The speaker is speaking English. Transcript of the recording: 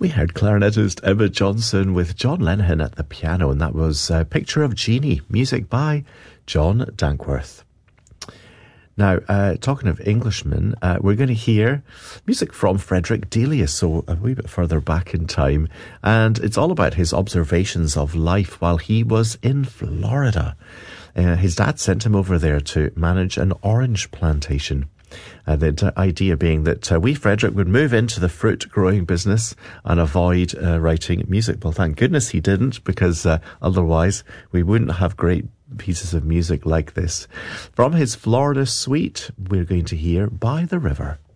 We heard clarinetist Emma Johnson with John Lenihan at the piano, and that was Picture of Jeannie, music by John Dankworth. Now, talking of Englishmen, we're going to hear music from Frederick Delius, so a wee bit further back in time, and it's all about his observations of life while he was in Florida. His dad sent him over there to manage an orange plantation. The idea being that wee Frederick would move into the fruit growing business and avoid writing music. Well, thank goodness he didn't, because otherwise we wouldn't have great pieces of music like this. From his Florida suite, we're going to hear By the River.